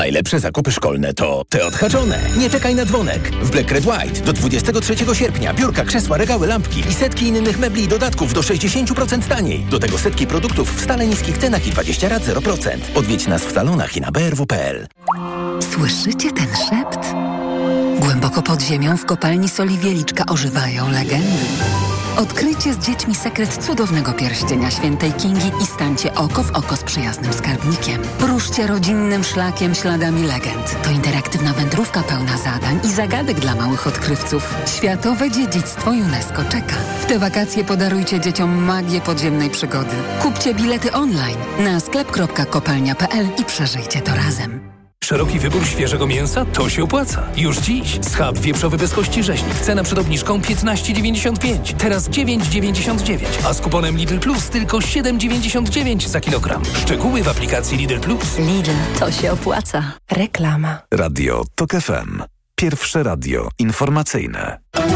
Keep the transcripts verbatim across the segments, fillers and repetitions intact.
Najlepsze zakupy szkolne to te odhaczone. Nie czekaj na dzwonek. W Black Red White do dwudziestego trzeciego sierpnia biurka, krzesła, regały, lampki i setki innych mebli i dodatków do sześćdziesiąt procent taniej. Do tego setki produktów w stale niskich cenach i dwadzieścia rat zero procent. Odwiedź nas w salonach i na b r w kropka p l. Słyszycie ten szept? Głęboko pod ziemią w kopalni soli Wieliczka ożywają legendy. Odkryjcie z dziećmi sekret cudownego pierścienia świętej Kingi i stańcie oko w oko z przyjaznym skarbnikiem. Ruszcie rodzinnym szlakiem śladami legend. To interaktywna wędrówka pełna zadań i zagadek dla małych odkrywców. Światowe dziedzictwo UNESCO czeka. W te wakacje podarujcie dzieciom magię podziemnej przygody. Kupcie bilety online na sklep kropka kopalnia kropka p l i przeżyjcie to razem. Szeroki wybór świeżego mięsa? To się opłaca. Już dziś schab wieprzowy bez kości rzeźnik. Cena przed obniżką piętnaście dziewięćdziesiąt pięć. Teraz dziewięć dziewięćdziesiąt dziewięć. A z kuponem Lidl Plus tylko siedem dziewięćdziesiąt dziewięć za kilogram. Szczegóły w aplikacji Lidl Plus. Lidl, to się opłaca. Reklama. Radio Tok F M. Pierwsze radio informacyjne.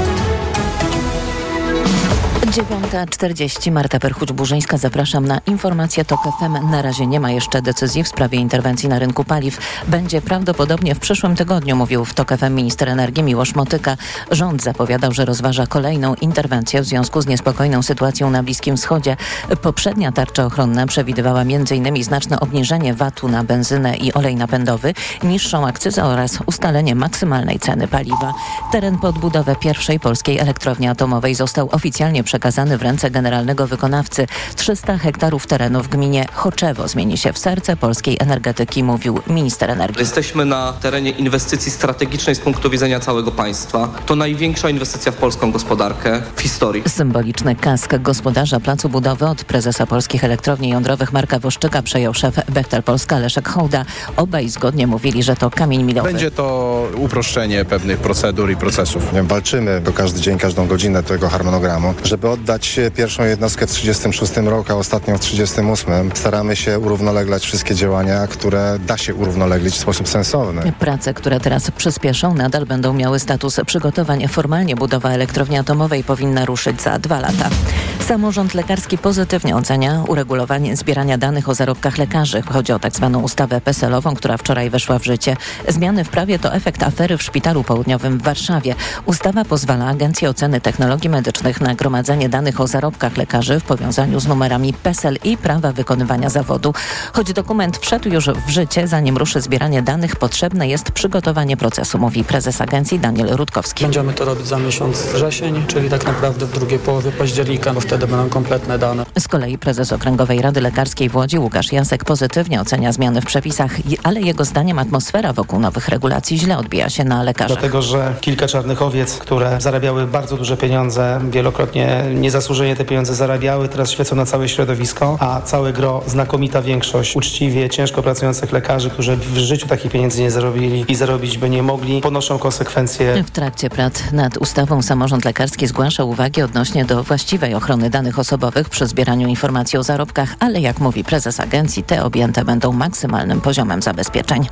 dziewiąta czterdzieści. Marta Perchuć-Burzyńska. Zapraszam na informację Tok F M. Na razie nie ma jeszcze decyzji w sprawie interwencji na rynku paliw. Będzie prawdopodobnie w przyszłym tygodniu, mówił w Tok F M minister energii Miłosz Motyka. Rząd zapowiadał, że rozważa kolejną interwencję w związku z niespokojną sytuacją na Bliskim Wschodzie. Poprzednia tarcza ochronna przewidywała między innymi znaczne obniżenie vatu na benzynę i olej napędowy, niższą akcyzę oraz ustalenie maksymalnej ceny paliwa. Teren pod budowę pierwszej polskiej elektrowni atomowej został oficjalnie przekazany w ręce generalnego wykonawcy. trzysta hektarów terenu w gminie Choczewo zmieni się w serce polskiej energetyki, mówił minister energii. Jesteśmy na terenie inwestycji strategicznej z punktu widzenia całego państwa. To największa inwestycja w polską gospodarkę w historii. Symboliczny kask gospodarza placu budowy od prezesa Polskich Elektrowni Jądrowych Marka Woszczyka przejął szef Bechtel Polska Leszek Hołda. Obaj zgodnie mówili, że to kamień milowy. Będzie to uproszczenie pewnych procedur i procesów. Walczymy do każdy dzień, każdą godzinę tego harmonogramu, żeby oddać pierwszą jednostkę w trzydziestym szóstym roku, a ostatnią w trzydziestym ósmym. Staramy się równoleglać wszystkie działania, które da się urównoleglić w sposób sensowny. Prace, które teraz przyspieszą, nadal będą miały status przygotowań. Formalnie budowa elektrowni atomowej powinna ruszyć za dwa lata. Samorząd lekarski pozytywnie ocenia uregulowanie zbierania danych o zarobkach lekarzy. Chodzi o tak zwaną ustawę P E S E L-ową, która wczoraj weszła w życie. Zmiany w prawie to efekt afery w Szpitalu Południowym w Warszawie. Ustawa pozwala Agencji Oceny Technologii Medycznych na gromadzenie danych o zarobkach lekarzy w powiązaniu z numerami P E S E L i prawa wykonywania zawodu. Choć dokument wszedł już w życie, zanim ruszy zbieranie danych, potrzebne jest przygotowanie procesu, mówi prezes agencji Daniel Rutkowski. Będziemy to robić za miesiąc wrzesień, czyli tak naprawdę w drugiej połowie października, bo wtedy będą kompletne dane. Z kolei prezes Okręgowej Rady Lekarskiej w Łodzi Łukasz Jasek pozytywnie ocenia zmiany w przepisach, ale jego zdaniem atmosfera wokół nowych regulacji źle odbija się na lekarzach. Dlatego, że kilka czarnych owiec, które zarabiały bardzo duże pieniądze, wielokrotnie niezasłużenie te pieniądze zarabiały, teraz świecą na całe środowisko, a całe gro, znakomita większość uczciwie, ciężko pracujących lekarzy, którzy w życiu takich pieniędzy nie zarobili i zarobić by nie mogli, ponoszą konsekwencje. W trakcie prac nad ustawą samorząd lekarski zgłasza uwagi odnośnie do właściwej ochrony danych osobowych przy zbieraniu informacji o zarobkach, ale jak mówi prezes agencji, te objęte będą maksymalnym poziomem zabezpieczeń.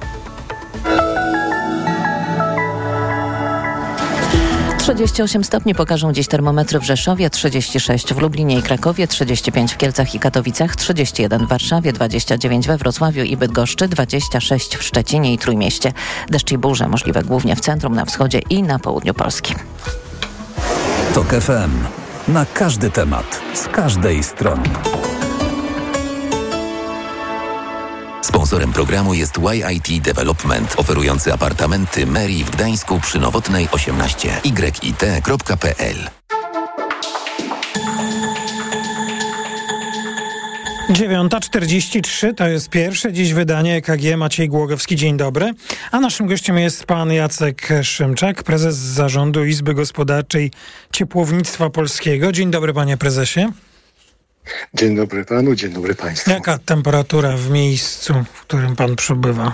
trzydzieści osiem stopni pokażą dziś termometry w Rzeszowie, trzydzieści sześć w Lublinie i Krakowie, trzydzieści pięć w Kielcach i Katowicach, trzydzieści jeden w Warszawie, dwadzieścia dziewięć we Wrocławiu i Bydgoszczy, dwadzieścia sześć w Szczecinie i Trójmieście. Deszcz i burze możliwe głównie w centrum, na wschodzie i na południu Polski. Tok F M. Na każdy temat, z każdej strony. Sponsorem programu jest Y I T Development, oferujący apartamenty Meri w Gdańsku przy Nowotnej osiemnaście. y i t kropka p l. dziewiąta czterdzieści trzy to jest pierwsze dziś wydanie E K G. Maciej Głogowski, dzień dobry. A naszym gościem jest pan Jacek Szymczak, prezes Zarządu Izby Gospodarczej Ciepłownictwa Polskiego. Dzień dobry, panie prezesie. Dzień dobry panu, dzień dobry państwu. Jaka temperatura w miejscu, w którym pan przebywa?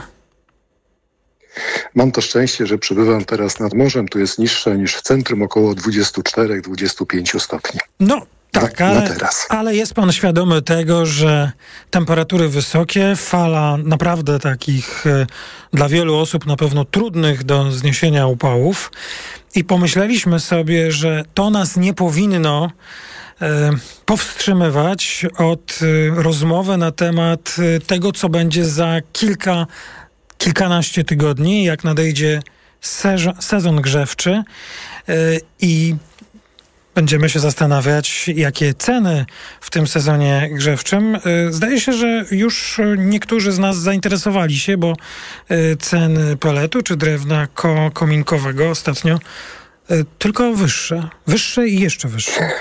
Mam to szczęście, że przebywam teraz nad morzem. Tu jest niższe niż w centrum, około dwadzieścia cztery do dwudziestu pięciu stopni. No tak, na, ale, na teraz. ale jest pan świadomy tego, że temperatury wysokie, fala naprawdę takich e, dla wielu osób na pewno trudnych do zniesienia upałów. I pomyśleliśmy sobie, że to nas nie powinno e, powstrzymywać od e, rozmowy na temat e, tego, co będzie za kilka kilkanaście tygodni, jak nadejdzie sezon, sezon grzewczy yy, i będziemy się zastanawiać, jakie ceny w tym sezonie grzewczym. Zdaje się, że już niektórzy z nas zainteresowali się, bo ceny peletu czy drewna ko- kominkowego ostatnio tylko wyższe. Wyższe i jeszcze wyższe.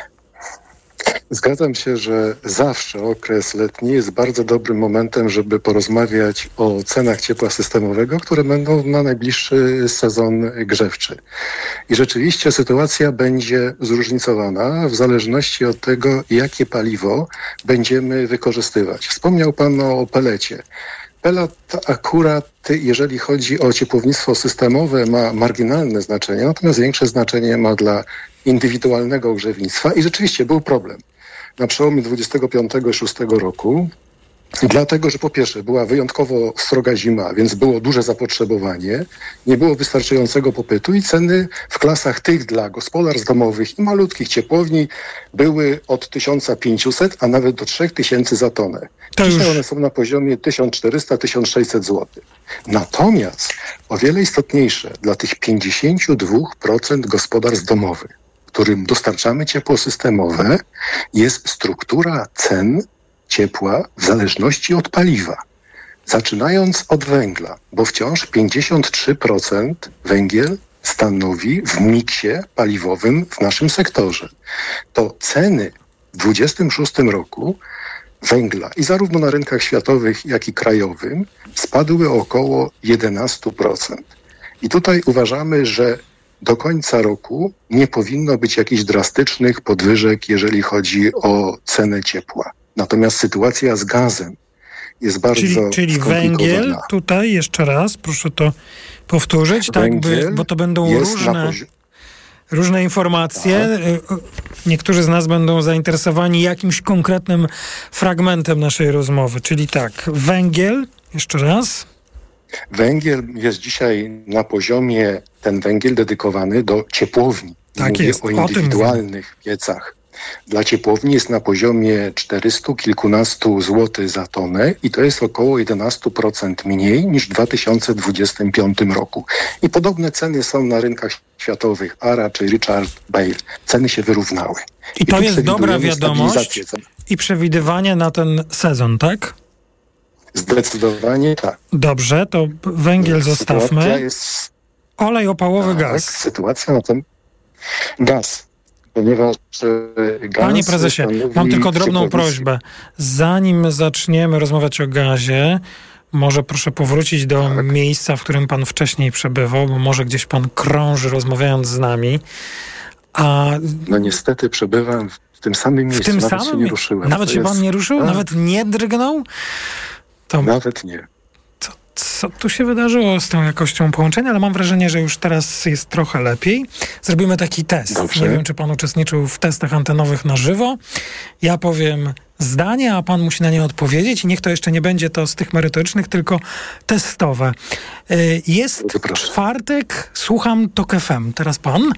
Zgadzam się, że zawsze okres letni jest bardzo dobrym momentem, żeby porozmawiać o cenach ciepła systemowego, które będą na najbliższy sezon grzewczy. I rzeczywiście sytuacja będzie zróżnicowana w zależności od tego, jakie paliwo będziemy wykorzystywać. Wspomniał Pan o pelecie. Pelet akurat, jeżeli chodzi o ciepłownictwo systemowe, ma marginalne znaczenie, natomiast większe znaczenie ma dla indywidualnego grzewnictwa i rzeczywiście był problem na przełomie dwudziestego piątego i szóstego roku, dlatego, że po pierwsze była wyjątkowo sroga zima, więc było duże zapotrzebowanie, nie było wystarczającego popytu i ceny w klasach tych dla gospodarstw domowych i malutkich ciepłowni były od tysiąc pięćset, a nawet do trzy tysiące za tonę. Dzisiaj już... one są na poziomie tysiąc czterysta do tysiąc sześćset złotych. Natomiast o wiele istotniejsze dla tych pięćdziesiąt dwa procent gospodarstw domowych, którym dostarczamy ciepło systemowe, jest struktura cen ciepła w zależności od paliwa. Zaczynając od węgla, bo wciąż pięćdziesiąt trzy procent węgiel stanowi w miksie paliwowym w naszym sektorze. To ceny w dwudziestym szóstym roku węgla i zarówno na rynkach światowych, jak i krajowym spadły o około jedenaście procent. I tutaj uważamy, że do końca roku nie powinno być jakichś drastycznych podwyżek, jeżeli chodzi o cenę ciepła. Natomiast sytuacja z gazem jest bardzo Czyli, czyli węgiel, tutaj jeszcze raz, proszę to powtórzyć, tak, by, bo to będą różne, różne informacje. Tak. Niektórzy z nas będą zainteresowani jakimś konkretnym fragmentem naszej rozmowy. Czyli tak, węgiel, jeszcze raz. Węgiel jest dzisiaj na poziomie, ten węgiel dedykowany do ciepłowni. Tak Mówię jest, o indywidualnych piecach. Dla ciepłowni jest na poziomie czterysta kilkunastu złotych za tonę i to jest około jedenaście procent mniej niż w dwa tysiące dwudziestym piątym roku. I podobne ceny są na rynkach światowych. Ara czy Richard Bale. Ceny się wyrównały. I, I to jest dobra wiadomość i przewidywanie na ten sezon, tak? Zdecydowanie tak. Dobrze, to węgiel sytuacja zostawmy. Jest... Olej opałowy, tak, gaz. Sytuacja na tym... Gaz. Ponieważ gaz... Panie prezesie, mam tylko drobną prośbę. Zanim zaczniemy rozmawiać o gazie, może proszę powrócić do tak. miejsca, w którym pan wcześniej przebywał, bo może gdzieś pan krąży rozmawiając z nami. A... No niestety przebywam w tym samym miejscu. W tym nawet samym? się nie ruszyłem. Nawet to się jest... pan nie ruszył? A. Nawet nie drgnął? To... Nawet nie. Co, co tu się wydarzyło z tą jakością połączenia, ale mam wrażenie, że już teraz jest trochę lepiej. Zrobimy taki test. Dobrze. Nie wiem, czy pan uczestniczył w testach antenowych na żywo. Ja powiem zdanie, a pan musi na nie odpowiedzieć i niech to jeszcze nie będzie to z tych merytorycznych, tylko testowe. Jest czwartek, słucham Tok F M. Teraz pan?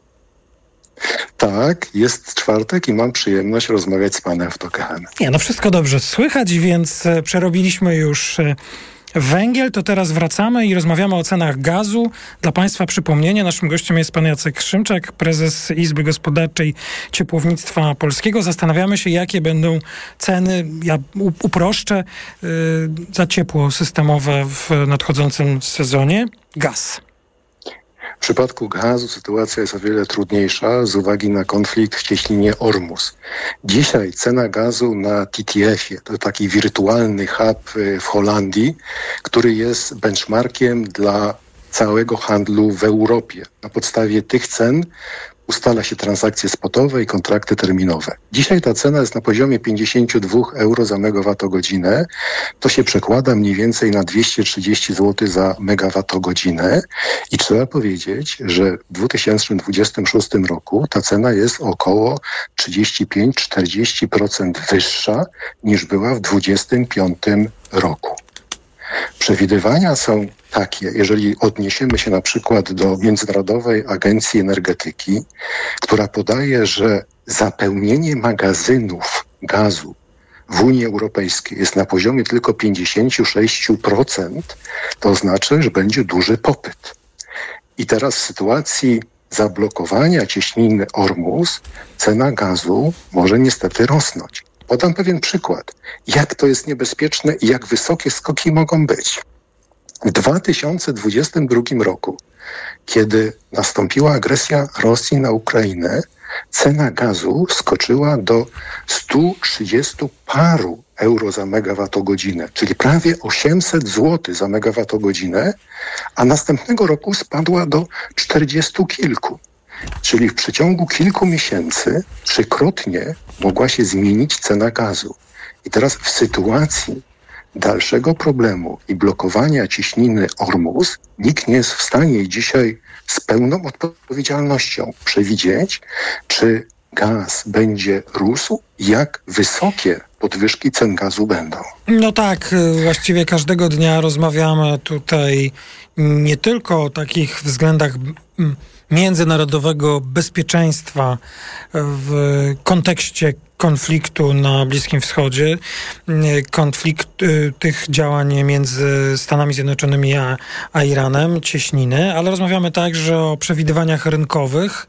Tak, jest czwartek i mam przyjemność rozmawiać z panem w Tok F M. Nie, no wszystko dobrze słychać, więc przerobiliśmy już węgiel, to teraz wracamy i rozmawiamy o cenach gazu. Dla państwa przypomnienie, naszym gościem jest pan Jacek Szymczak, prezes Izby Gospodarczej Ciepłownictwa Polskiego. Zastanawiamy się, jakie będą ceny, ja uproszczę, yy, za ciepło systemowe w nadchodzącym sezonie. Gaz. W przypadku gazu sytuacja jest o wiele trudniejsza z uwagi na konflikt w cieśninie Ormus. Dzisiaj cena gazu na T T F-ie, to taki wirtualny hub w Holandii, który jest benchmarkiem dla całego handlu w Europie. Na podstawie tych cen ustala się transakcje spotowe i kontrakty terminowe. Dzisiaj ta cena jest na poziomie pięćdziesiąt dwa euro za megawattogodzinę. To się przekłada mniej więcej na dwieście trzydzieści złotych za megawattogodzinę. I trzeba powiedzieć, że w dwa tysiące dwudziestym szóstym roku ta cena jest około trzydzieści pięć do czterdziestu procent wyższa niż była w dwudziestym piątym roku. Przewidywania są takie, jeżeli odniesiemy się na przykład do Międzynarodowej Agencji Energetyki, która podaje, że zapełnienie magazynów gazu w Unii Europejskiej jest na poziomie tylko pięćdziesiąt sześć procent, to znaczy, że będzie duży popyt. I teraz w sytuacji zablokowania cieśniny Ormus cena gazu może niestety rosnąć. Podam pewien przykład, jak to jest niebezpieczne i jak wysokie skoki mogą być. W dwa tysiące dwudziestym drugim roku, kiedy nastąpiła agresja Rosji na Ukrainę, cena gazu skoczyła do stu trzydziestu paru euro za megawattogodzinę, czyli prawie osiemset złotych za megawattogodzinę, a następnego roku spadła do czterdziestu kilku. Czyli w przeciągu kilku miesięcy trzykrotnie mogła się zmienić cena gazu. I teraz w sytuacji dalszego problemu i blokowania cieśniny Ormus nikt nie jest w stanie dzisiaj z pełną odpowiedzialnością przewidzieć, czy gaz będzie rósł, jak wysokie podwyżki cen gazu będą. No tak, właściwie każdego dnia rozmawiamy tutaj nie tylko o takich względach międzynarodowego bezpieczeństwa w kontekście konfliktu na Bliskim Wschodzie, konflikt tych działań między Stanami Zjednoczonymi a, a Iranem, cieśniny, ale rozmawiamy także o przewidywaniach rynkowych,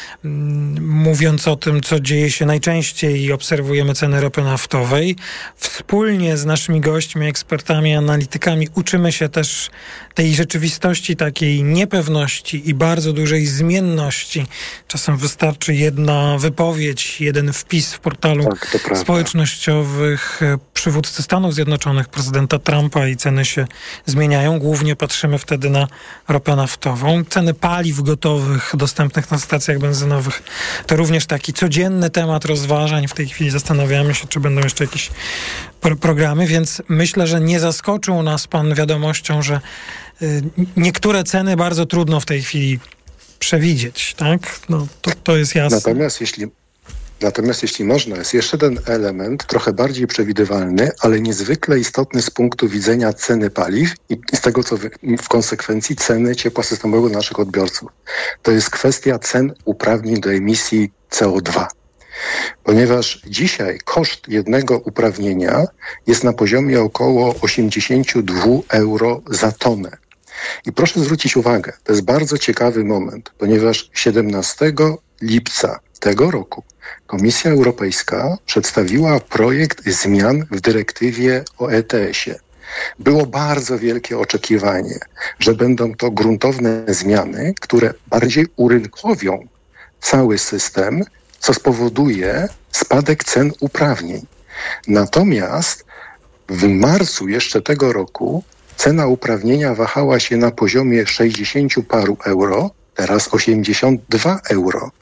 mówiąc o tym, co dzieje się najczęściej i obserwujemy ceny ropy naftowej. Wspólnie z naszymi gośćmi, ekspertami, analitykami uczymy się też tej rzeczywistości, takiej niepewności i bardzo dużej zmienności. Czasem wystarczy jedna wypowiedź, jeden wpis w portalu tak, społecznościowych przywódcy Stanów Zjednoczonych, prezydenta Trumpa i ceny się zmieniają. Głównie patrzymy wtedy na ropę naftową. Ceny paliw gotowych, dostępnych na stacjach benzynowych, to również taki codzienny temat rozważań. W tej chwili zastanawiamy się, czy będą jeszcze jakieś pro- programy, więc myślę, że nie zaskoczył nas pan wiadomością, że y, niektóre ceny bardzo trudno w tej chwili przewidzieć, tak? No, to, to jest jasne. Natomiast jeśli Natomiast jeśli można, jest jeszcze ten element, trochę bardziej przewidywalny, ale niezwykle istotny z punktu widzenia ceny paliw i z tego, co w konsekwencji ceny ciepła systemowego dla naszych odbiorców. To jest kwestia cen uprawnień do emisji C O dwa. Ponieważ dzisiaj koszt jednego uprawnienia jest na poziomie około osiemdziesiąt dwa euro za tonę. I proszę zwrócić uwagę, to jest bardzo ciekawy moment, ponieważ siedemnastego lipca tego roku Komisja Europejska przedstawiła projekt zmian w dyrektywie o E T S-ie. Było bardzo wielkie oczekiwanie, że będą to gruntowne zmiany, które bardziej urynkowią cały system, co spowoduje spadek cen uprawnień. Natomiast w marcu jeszcze tego roku cena uprawnienia wahała się na poziomie sześćdziesięciu paru euro, teraz osiemdziesiąt dwa euro.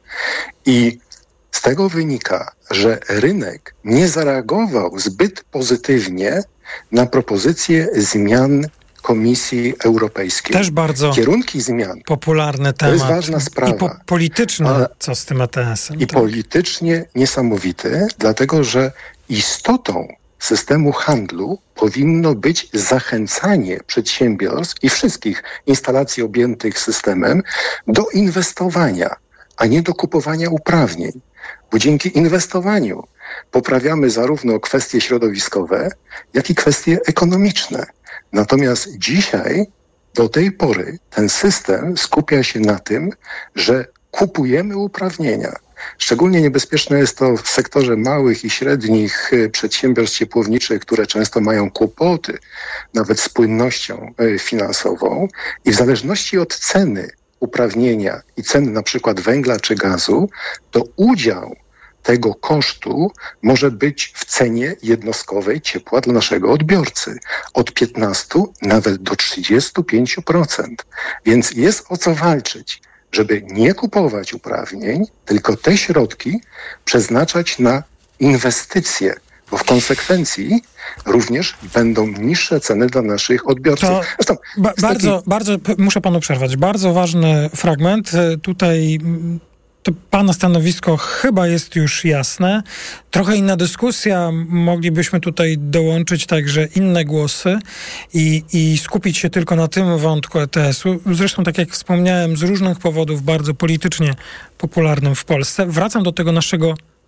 I z tego wynika, że rynek nie zareagował zbyt pozytywnie na propozycje zmian Komisji Europejskiej. Też bardzo kierunki zmian. Popularny temat. To jest ważna sprawa. I po- polityczny, a, co z tym E T S-em. I tak. politycznie niesamowity, dlatego że istotą systemu handlu powinno być zachęcanie przedsiębiorstw i wszystkich instalacji objętych systemem do inwestowania, a nie do kupowania uprawnień. Bo dzięki inwestowaniu poprawiamy zarówno kwestie środowiskowe, jak i kwestie ekonomiczne. Natomiast dzisiaj, do tej pory, ten system skupia się na tym, że kupujemy uprawnienia. Szczególnie niebezpieczne jest to w sektorze małych i średnich przedsiębiorstw ciepłowniczych, które często mają kłopoty nawet z płynnością finansową i w zależności od ceny uprawnienia i ceny na przykład węgla czy gazu, to udział tego kosztu może być w cenie jednostkowej ciepła dla naszego odbiorcy od piętnastu nawet do trzydziestu pięciu procent. Więc jest o co walczyć, żeby nie kupować uprawnień, tylko te środki przeznaczać na inwestycje, bo w konsekwencji również będą niższe ceny dla naszych odbiorców. To Zresztą, ba- bardzo, taki... bardzo, muszę panu przerwać, bardzo ważny fragment. Tutaj to pana stanowisko chyba jest już jasne. Trochę inna dyskusja. Moglibyśmy tutaj dołączyć także inne głosy i, i skupić się tylko na tym wątku E T S-u. Zresztą, tak jak wspomniałem, z różnych powodów bardzo politycznie popularnym w Polsce. Wracam do tego naszego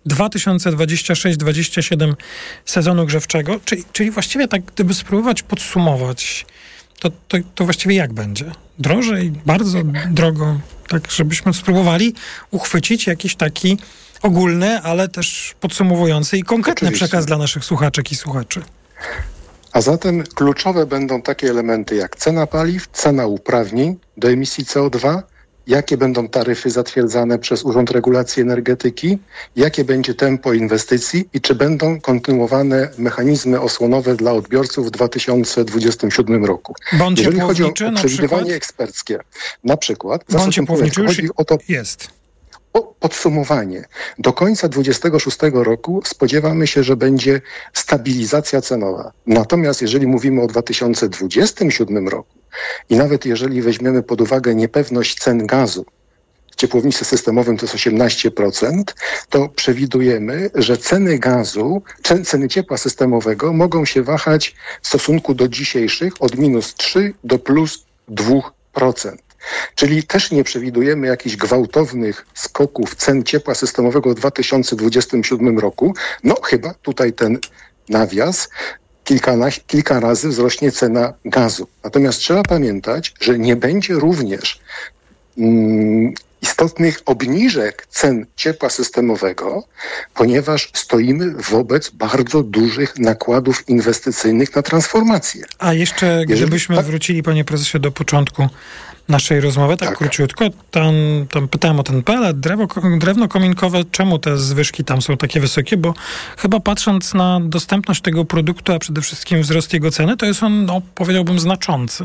dwa tysiące dwudziesty szósty dwudziesty siódmy sezonu grzewczego, czyli, czyli właściwie tak, gdyby spróbować podsumować, to, to, to właściwie jak będzie? Drożej, bardzo drogo, tak żebyśmy spróbowali uchwycić jakiś taki ogólny, ale też podsumowujący i konkretny Oczywiście. przekaz dla naszych słuchaczek i słuchaczy. A zatem kluczowe będą takie elementy jak cena paliw, cena uprawnień do emisji C O dwa, jakie będą taryfy zatwierdzane przez Urząd Regulacji Energetyki, jakie będzie tempo inwestycji i czy będą kontynuowane mechanizmy osłonowe dla odbiorców w dwa tysiące dwudziestym siódmym roku. Bądź Jeżeli chodzi o ciepłowniczy, przewidywanie na przykład? eksperckie, na przykład, Bądź ciepłowniczy już chodzi o to, jest. o podsumowanie. Do końca dwudziestego szóstego roku spodziewamy się, że będzie stabilizacja cenowa. Natomiast jeżeli mówimy o dwa tysiące dwudziestym siódmym roku i nawet jeżeli weźmiemy pod uwagę niepewność cen gazu, w ciepłownictwie systemowym to jest osiemnaście procent, to przewidujemy, że ceny gazu, ceny ciepła systemowego mogą się wahać w stosunku do dzisiejszych od minus trzy do plus dwa procent. Czyli też nie przewidujemy jakichś gwałtownych skoków cen ciepła systemowego w dwa tysiące dwudziestym siódmym roku. No chyba tutaj ten nawias, kilkanaś, kilka razy wzrośnie cena gazu. Natomiast trzeba pamiętać, że nie będzie również mm, istotnych obniżek cen ciepła systemowego, ponieważ stoimy wobec bardzo dużych nakładów inwestycyjnych na transformację. A jeszcze Jeżeli, gdybyśmy tak, wrócili, panie prezesie, do początku naszej rozmowy, tak, tak. króciutko, tam, tam pytałem o ten pelet, drewno, drewno kominkowe, czemu te zwyżki tam są takie wysokie, bo chyba patrząc na dostępność tego produktu, a przede wszystkim wzrost jego ceny, to jest on, no, powiedziałbym, znaczący.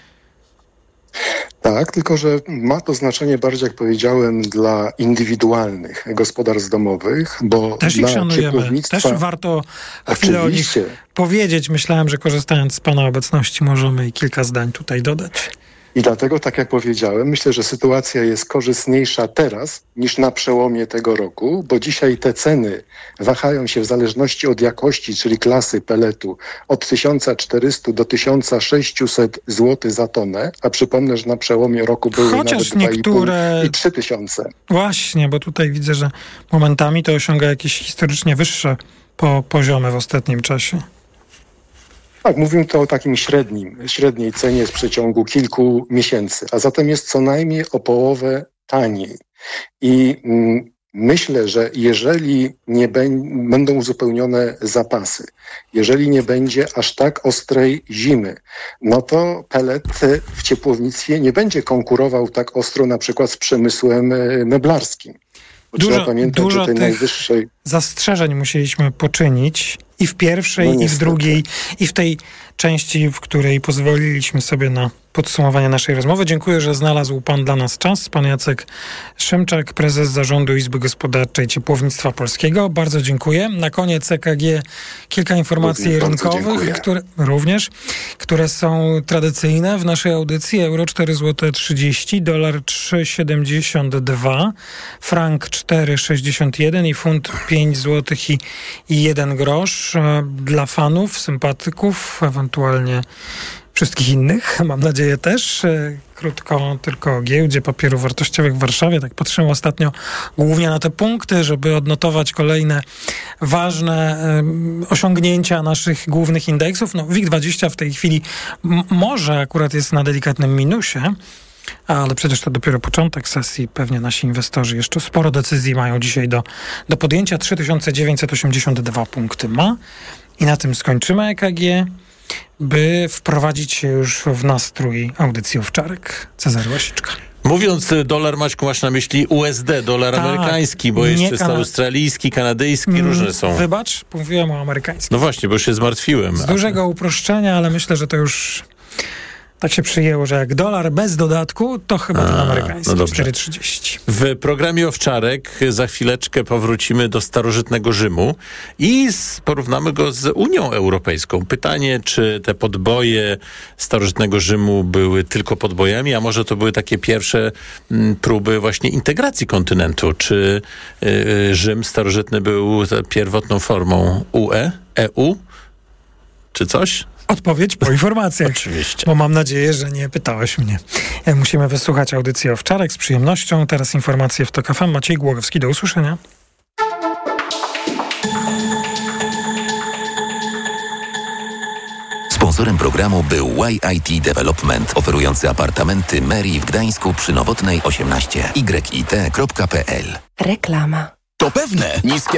Tak, tylko że ma to znaczenie bardziej, jak powiedziałem, dla indywidualnych gospodarstw domowych, bo też dla ich szanujemy, ciepłownictwa... też warto chwilę Oczywiście. o nich powiedzieć. Myślałem, że korzystając z pana obecności możemy i kilka zdań tutaj dodać. I dlatego, tak jak powiedziałem, myślę, że sytuacja jest korzystniejsza teraz niż na przełomie tego roku, bo dzisiaj te ceny wahają się w zależności od jakości, czyli klasy peletu, od tysiąc czterysta do tysiąc sześćset złotych za tonę, a przypomnę, że na przełomie roku były Chociaż nawet niektóre... dwa i pół i trzy tysiące. Właśnie, bo tutaj widzę, że momentami to osiąga jakieś historycznie wyższe po poziomy w ostatnim czasie. Tak, mówimy to o takim średnim, średniej cenie z przeciągu kilku miesięcy, a zatem jest co najmniej o połowę taniej. I mm, myślę, że jeżeli nie bę- będą uzupełnione zapasy, jeżeli nie będzie aż tak ostrej zimy, no to pelet w ciepłownictwie nie będzie konkurował tak ostro na przykład z przemysłem meblarskim. Bo dużo, trzeba pamiętać, dużo że tej tych najwyższej... zastrzeżeń musieliśmy poczynić i w pierwszej, no i w drugiej, i w tej części, w której pozwoliliśmy sobie na podsumowanie naszej rozmowy. Dziękuję, że znalazł pan dla nas czas. Pan Jacek Szymczak, prezes Zarządu Izby Gospodarczej Ciepłownictwa Polskiego. Bardzo dziękuję. Na koniec E K G kilka informacji Również rynkowych, które również, które są tradycyjne w naszej audycji. Euro cztery złote trzydzieści, dolar trzy siedemdziesiąt dwa, frank cztery sześćdziesiąt jeden i funt pięć złotych i, i jeden grosz. Dla fanów, sympatyków, ewentualnie wszystkich innych, mam nadzieję też. Krótko tylko o giełdzie papierów wartościowych w Warszawie. Tak patrzymy ostatnio głównie na te punkty, żeby odnotować kolejne ważne um, osiągnięcia naszych głównych indeksów. No, WIG dwadzieścia w tej chwili m- może akurat jest na delikatnym minusie, ale przecież to dopiero początek sesji. Pewnie nasi inwestorzy jeszcze sporo decyzji mają dzisiaj do, do podjęcia. trzy tysiące dziewięćset osiemdziesiąt dwa punkty ma. I na tym skończymy E K G, by wprowadzić się już w nastrój audycji Owczarek. Cezary Łasiczka. Mówiąc dolar, Maćku, masz na myśli U S D, dolar tak, amerykański, bo jeszcze jest kana... australijski, kanadyjski, mm, różne są. Wybacz, mówiłem o amerykańskim. No właśnie, bo już się zmartwiłem. Z dużego uproszczenia, ale myślę, że to już tak się przyjęło, że jak dolar bez dodatku, to chyba A, ten amerykański, no cztery trzydzieści. W programie Owczarek za chwileczkę powrócimy do starożytnego Rzymu i porównamy go z Unią Europejską. Pytanie, czy te podboje starożytnego Rzymu były tylko podbojami, a może to były takie pierwsze m, próby właśnie integracji kontynentu. Czy y, Rzym starożytny był pierwotną formą U E, E U, czy coś? Odpowiedź po informacjach. Oczywiście. Bo mam nadzieję, że nie pytałeś mnie. Musimy wysłuchać audycji Owczarek z przyjemnością. Teraz informacje w TOK F M. Maciej Głogowski, do usłyszenia. Sponsorem programu był Y I T Development, oferujący apartamenty Mary w Gdańsku przy Nowotnej osiemnaście. y i t kropka p l. Reklama. To pewne, niskie